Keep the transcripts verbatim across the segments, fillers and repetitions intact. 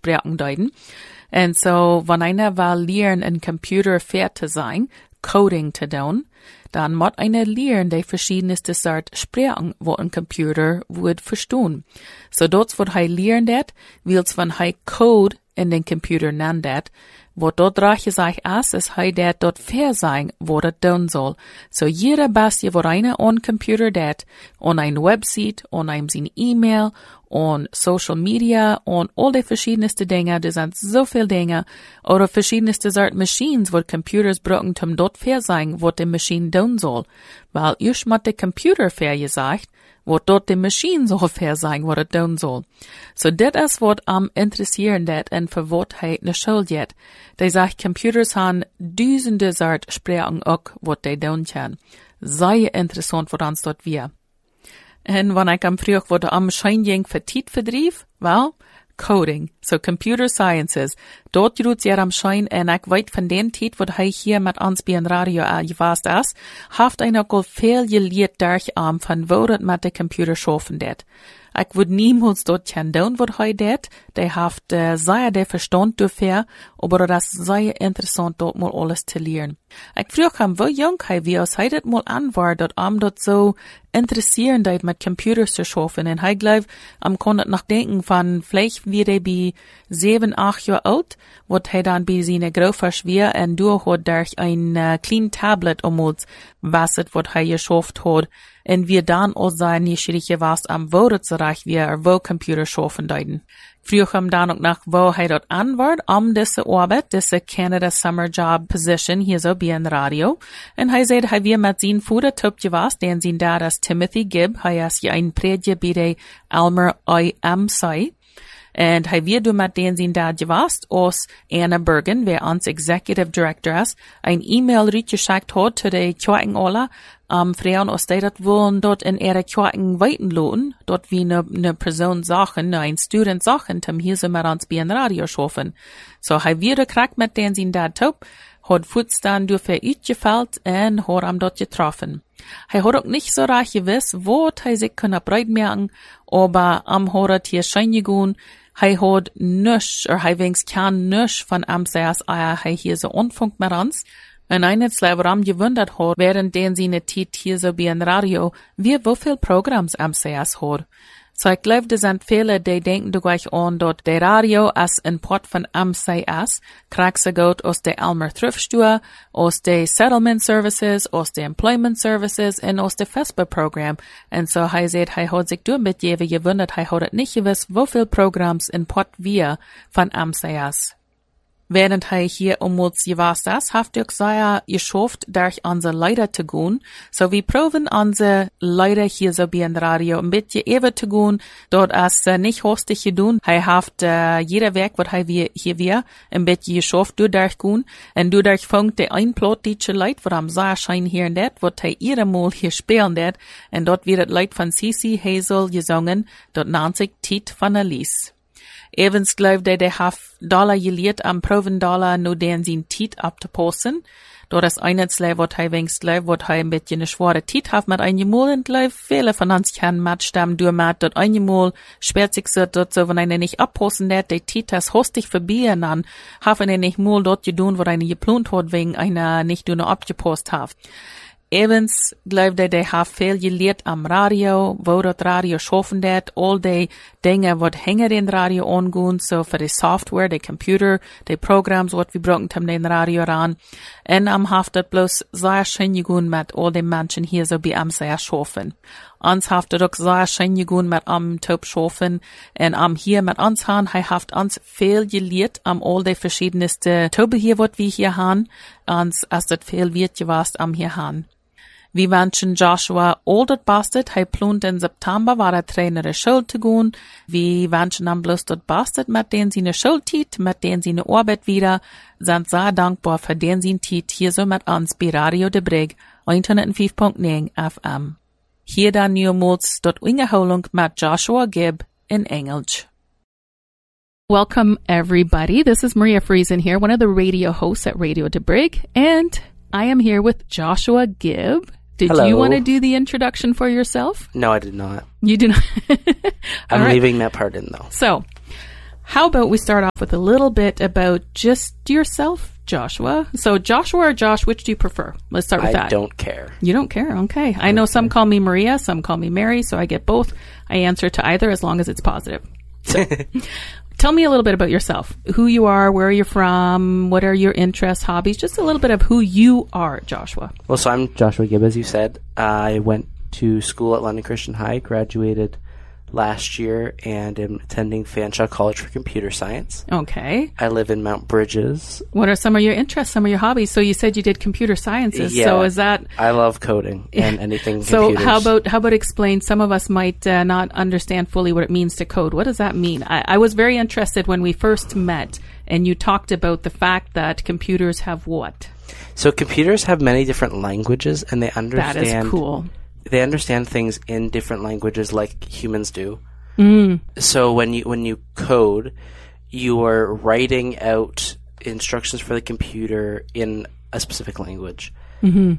spreken duiden. En so, wanneer einer wil leren een computer fair te zijn, coding te doen, dan moet einer leren de verschiedenste soort spreken wat een computer wordt verstaan. So dort wordt hij leren dat, wils van hij code in den computer nan dat, wat dort draag je zich as, is hij dat dort fair zijn wat het doen zal. So jeder bestje wat einer on computer dat, on een website, on een zijn e-mail, on social media, on al die verschiedenste dingen, er zijn zoveel dingen, oder verschiedenste soort machines wat computers gebruiken om dort fair zijn wat de machine doen zal. Wel, eerst moet de computer fair gezegd, wat dort de machine zal fair zijn wat het doen zal. So dit is wat am interesseren dat en voor wat hij naar school gaat. Die zegt computers han duizenden soort spreken ook wat die doen kan. Zeer interessant voor ons dat weer. En wanneer ik am vroeg wat am schijnjeng voor tijd verdrief, wel, coding, so computer sciences. Dort doet zeer am schijn en ik weet van den tijd wat hij hier met ons bij een radio al gewaast is, heeft hij ook al veel geleerd durch am van wat het met de computer schaffen dat. Ik would niemals dort kan doen wat hij deed. Die heeft uh, zeer de verstand dafür, aber dat is zeer interessant dort mal alles te leren. Ik vroeg hem, hoe jong hij wie als hij dit mal aanwaar, dat am dat zo interesseren deed met computers te schaffen. En hij geloof, am kon het nog denken van, vielleicht wie hij bij zeven, acht jaar oud, wat hij dan bij zijn grootvader weer en doorhoort durch een uh, klein tablet omhoog, was het wat hij geschaft had. En wir dan als zijn nieuwsgierige was am wo dat zerecht weer wo computer schaffen deiden. Vroeg hem dan ook nach wo hij dat aanwaard om deze arbeid, deze Canada Summer Job Position hier zo bij een radio. En hij zei hij weer met zijn voeder topje was, den zijn dad is Timothy Gibb, hij is je een predje bij de Elmer I M C. En hij weer door met den zijn dad gewaast als Anna Bergen, waar ons executive director is, een e-mail uitgeschickt had tot de kwijting alle, um, vrouwen als die dat willen dat in ihre kwijting weten loten, dat we ne, ne persoon zagen, ne een student zagen, om hier zo met ons bij een radio schaffen. So hij weer gekriegt met den zijn dad top, had voetstaan door voor uitgeveld en had hem dat getroffen. Hij had ook niet zo recht gewiss, wat hij zich kon breitmerken, aber am had het hier schijn gegaan, hij had nisch, or hij wenks kan nisch van am zeers eier hij hier zo ontvangt met ons. En eines waarom gewundert had, während den zijn tijd hier zo bij een radio, wie hoeveel programma's am zeers had. So ik geloof, er zijn velen die denken toch aan dat de radio als een pot van M C S, krijgt ze goed als de Elmer Thrift Store, als de Settlement Services, als de Employment Services en als de Vespa-program. En zo hij zegt, hij had zich door met je gewunderd, hij had het niet gewusst, hoeveel programma's in pot weer van M C S. Während hij hier um uns gewaast is, heeft ook zeer geschafft, durch onze Leiter te gaan. So we proben onze Leiter hier zo bij een radio een beetje even te gaan. Dat is uh, niet hostig gedaan. Hij heeft uh, jeder werk wat hij weer, hier weer een beetje geschafft doordat gaan. En doordat vangt de een plot die Leid, wat hem zeer schijn hier en dat, wat hij iedere maal hier spelen dat. En dat weer het Leid van C C Hazel gezongen, dat naam zich Tiet van Elise. Evans geloof dat hij heeft dollar geleerd am proven dollar nu den zijn tijd op te passen. Dat is eindelijk wat hij wenst geloof, wat hij een beetje een zware tijd heeft met een gemoel en geloof, vele van ons kan maatstaam door met dat een gemoel speelt zich zo dat zo wanneer hij niet oppassen dat, die tijd is hostig voorbij en dan heeft hij niet moel dat je doen wat hij gepland had, wegen hij niet doen opgepast heeft. Evans geloof dat hij heeft veel geleerd am radio, wo dat radio schaffen dat, al die dingen wat hangen in radio aangaan, so voor de software, de computer, de programs wat we gebruiken om de radio aan. En am heeft dat bloos zeer schijn gegaan met al die mensen hier zo bij am zeer schaffen. Ons heeft het ook zeer schijn gegaan met am top schaffen en am hier met ons gaan, hij heeft ons veel geleerd am al die verschiedenste tobe hier wat we hier gaan, ons als dat veel weet gewaast am hier gaan. We wensen Joshua all dat bastet. Hij plant in September waar hij trainer de school te gaan. We wensen hem bloos dat bastet met den zijn schooltijd, met den zijn arbeid wieder. Zijn zeer dankbaar voor den zijn tijd hier zo met ons bij Radio de Brig, honderdvijf komma negen F M. Hier dan nieuwmoeds tot ingeholing met Joshua Gibb in Engels. Welcome everybody. This is Maria Friesen here, one of the radio hosts at Radio de Brig, and I am here with Joshua Gibb. Did Hello. you want to do the introduction for yourself? No, I did not. You do not. I'm right. leaving that part in, though. So, how about we start off with a little bit about just yourself, Joshua? So Joshua or Josh, which do you prefer? Let's start with I that. I don't care. You don't care? Okay. I, I know some care. Call me Maria, some call me Mary, so I get both. I answer to either as long as it's positive. So, tell me a little bit about yourself. Who you are, where you're from, what are your interests, hobbies, just a little bit of who you are, Joshua. Well, so I'm Joshua Gibb, as you said. I went to school at London Christian High, graduated last year, and am attending Fanshawe College for Computer Science. Okay. I live in Mount Bridges. What are some of your interests, some of your hobbies? So you said you did computer sciences. Yeah, so is that... I love coding and anything so computers. how about how about explain, some of us might uh, not understand fully what it means to code. What does that mean? I, I was very interested when we first met, and you talked about the fact that computers have what? So computers have many different languages, and they understand... That is cool. They understand things in different languages like humans do. Mm. So when you when you code, you are writing out instructions for the computer in a specific language. Mm-hmm.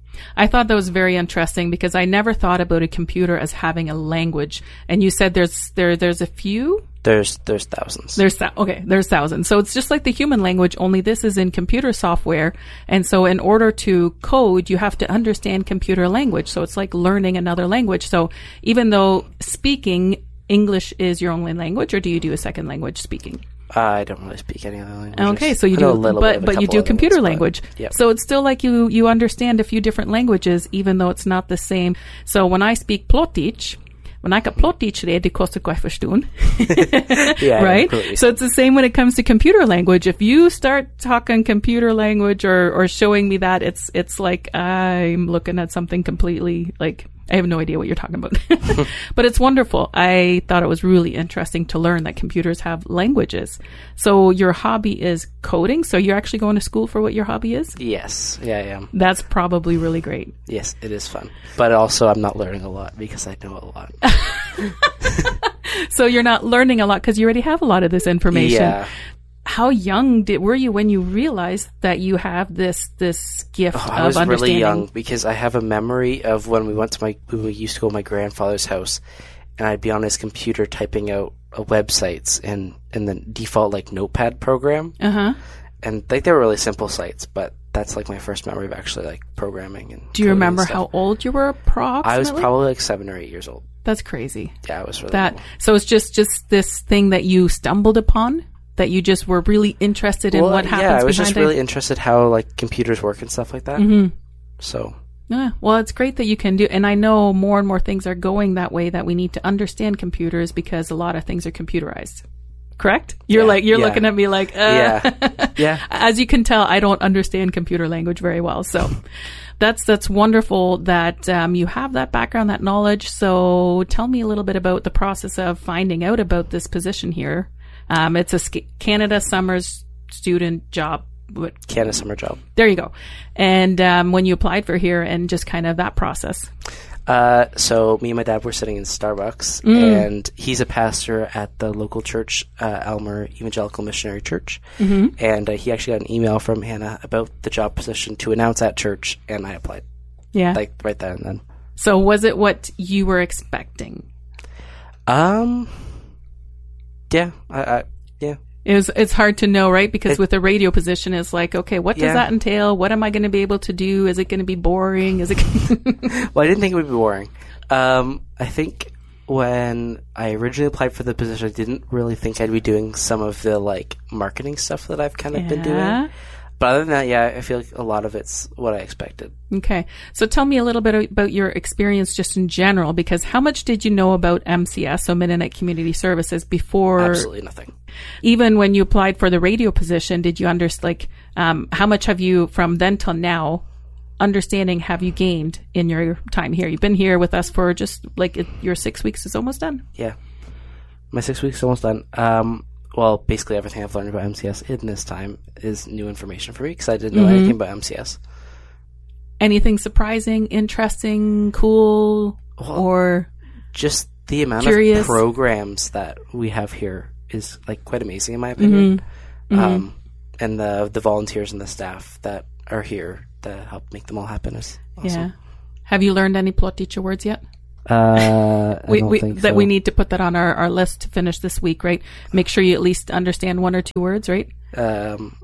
I thought that was very interesting because I never thought about a computer as having a language. And you said there's there there's a few. There's there's thousands. There's th- okay. There's thousands. So it's just like the human language, only this is in computer software. And so in order to code, you have to understand computer language. So it's like learning another language. So even though speaking English is your only language, or do you do a second language speaking? Uh, I don't really speak any other languages. Okay, so you I do, know a little but bit of a but you couple do computer ones, language. But, yep. So it's still like you you understand a few different languages, even though it's not the same. So when I speak Plotich. When I kan Plotich rede, kostar jag förstån. Yeah, right? Completely. So it's the same when it comes to computer language. If you start talking computer language or, or showing me that, it's it's like I'm looking at something completely, like, I have no idea what you're talking about. But it's wonderful. I thought it was really interesting to learn that computers have languages. So your hobby is coding. So you're actually going to school for what your hobby is? Yes. Yeah, I am. That's probably really great. Yes, it is fun. But also I'm not learning a lot because I know a lot. So you're not learning a lot because you already have a lot of this information. Yeah. How young did, were you when you realized that you have this this gift oh, of I was understanding? really young because I have a memory of when we went to my when we used to go to my grandfather's house, and I'd be on his computer typing out uh, websites in in the default like Notepad program. Uh huh. And like they were really simple sites, but that's like my first memory of actually like programming. And do you remember how old you were approximately? I was probably like seven or eight years old. That's crazy. Yeah, I was really that. little. So it's just just this thing that you stumbled upon, that you just were really interested in well, what happens. Yeah, I was behind just it? really interested how like computers work and stuff like that. Mm-hmm. So. Yeah, well, it's great that you can do, and I know more and more things are going that way, that we need to understand computers because a lot of things are computerized. Correct? You're yeah, like, you're yeah. looking at me like, uh. yeah, yeah. As you can tell, I don't understand computer language very well. So that's, that's wonderful that, um, you have that background, that knowledge. So tell me a little bit about the process of finding out about this position here. Um, it's a Sc- Canada Summers student job. What? Canada Summer Job. There you go. And, um, when you applied for here and just kind of that process. Uh, so me and my dad were sitting in Starbucks, Mm. and he's a pastor at the local church, uh, Elmer Evangelical Missionary Church. Mm-hmm. And uh, he actually got an email from Hannah about the job position to announce at church, and I applied. Yeah. Like right then and then. So was it what you were expecting? Um, yeah, I, I yeah. It was, it's hard to know, right? Because It- with a radio position, it's like, okay, what does Yeah. that entail? What am I going to be able to do? Is it going to be boring? Is it? Well, I didn't think it would be boring. Um, I think when I originally applied for the position, I didn't really think I'd be doing some of the like marketing stuff that I've kind of been Yeah. doing. But other than that, yeah, I feel like a lot of it's what I expected. Okay. So tell me a little bit about your experience just in general, because how much did you know about M C S, so Mennonite Community Services, before? Absolutely nothing. Even when you applied for the radio position, did you understand, like, um, how much have you, from then till now, understanding have you gained in your time here? You've been here with us for just, like, it, your six weeks is almost done. Yeah. My six weeks is almost done. Um, well, basically everything I've learned about M C S in this time is new information for me because I didn't know Mm-hmm. anything about M C S. Anything surprising, interesting, cool, Well, or Just the amount curious? of programs that we have here is like quite amazing in my opinion. Mm-hmm. Um, and the the volunteers and the staff that are here to help make them all happen is awesome. yeah. Have you learned any Plotich words yet? Uh, I we, don't we, think that so. we need to put that on our, our list to finish this week, right? Make sure you at least understand one or two words, right? Um,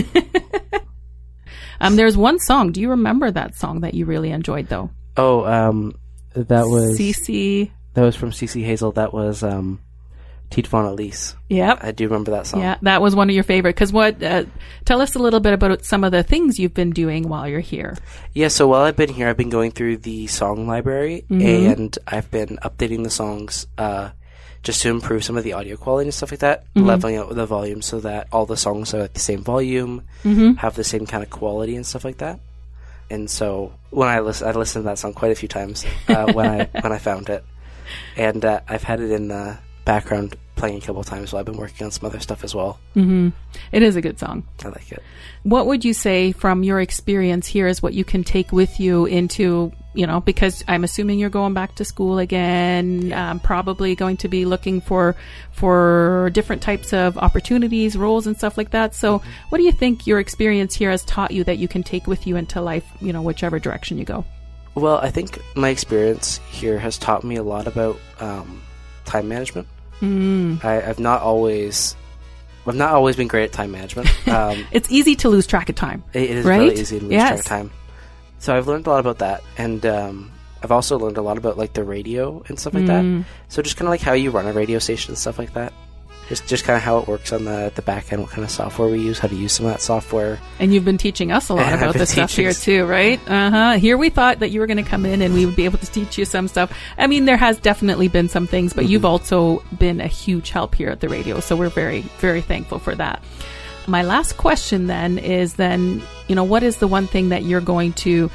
um, there's one song. Do you remember that song that you really enjoyed, though? oh, um, that was Cece. that was from Cece Hazel. That was um, Tiet van Elise. Yep. I do remember that song. Yeah, that was one of your favorite. Because what? Uh, tell us a little bit about some of the things you've been doing while you're here. Yeah, so while I've been here, I've been going through the song library, Mm-hmm. and I've been updating the songs uh, just to improve some of the audio quality and stuff like that, Mm-hmm. leveling out the volume so that all the songs are at the same volume, Mm-hmm. have the same kind of quality and stuff like that. And so when I listen, I listened to that song quite a few times uh, when I when I found it, and uh, I've had it in the background playing a couple of times while I've been working on some other stuff as well. Mm-hmm. It is a good song. I like it. What would you say from your experience here is what you can take with you into, you know, because I'm assuming you're going back to school again, um, probably going to be looking for for different types of opportunities, roles and stuff like that. So what do you think your experience here has taught you that you can take with you into life, you know, whichever direction you go? Well, I think my experience here has taught me a lot about um, time management. Mm. I, I've not always, I've not always been great at time management. Um, It's easy to lose track of time. it, it is right? really easy to lose Yes. track of time. So I've learned a lot about that, and um, I've also learned a lot about like the radio and stuff like Mm. that. So just kind of like how you run a radio station and stuff like that. Just just kind of how it works on the the back end, what kind of software we use, how to use some of that software. And you've been teaching us a lot And I've about been this stuff teaching here s- too, right? Uh-huh. Here we thought that you were going to come in and we would be able to teach you some stuff. I mean, there has definitely been some things, but you've also been a huge help here at the radio. So we're very, very thankful for that. My last question then is then, you know, what is the one thing that you're going to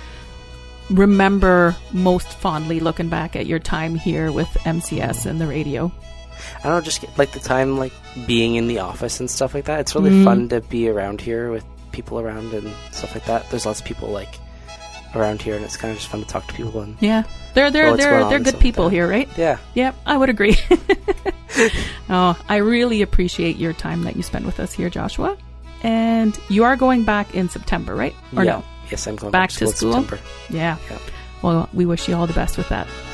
remember most fondly looking back at your time here with M C S and the radio? I don't know, just get, like the time like being in the office and stuff like that. It's really Mm. fun to be around here with people around and stuff like that. There's lots of people like around here, and it's kind of just fun to talk to people. And Yeah. They're they're Well, what's going they're on they're and good stuff like people that. here, right? yeah, Yep, I would agree. Oh, I really appreciate your time that you spent with us here, Joshua. And you are going back in September, right? Or yeah. no? Yes, I'm going Back back, to to school in school? September. Yeah. Yep. Well, we wish you all the best with that.